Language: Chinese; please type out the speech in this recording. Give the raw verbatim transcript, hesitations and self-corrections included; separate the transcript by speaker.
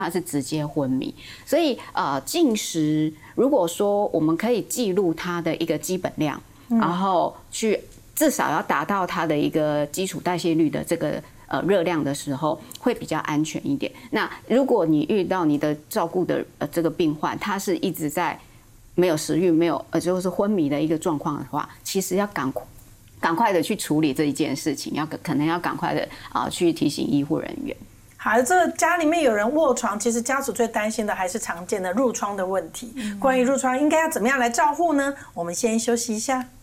Speaker 1: 它是直接昏迷。所以呃，进食如果说我们可以记录它的一个基本量，嗯、然后去至少要达到它的一个基础代谢率的这个呃热量的时候，会比较安全一点。那如果你遇到你的照顾的呃这个病患，他是一直在没有食欲、没有呃就是昏迷的一个状况的话，其实要赶快赶快的去处理这一件事情，要可能要赶快的啊、呃、去提醒医护人员。
Speaker 2: 好，这家里面有人卧床，其实家属最担心的还是常见的褥疮的问题。关于褥疮应该要怎么样来照护呢？我们先休息一下。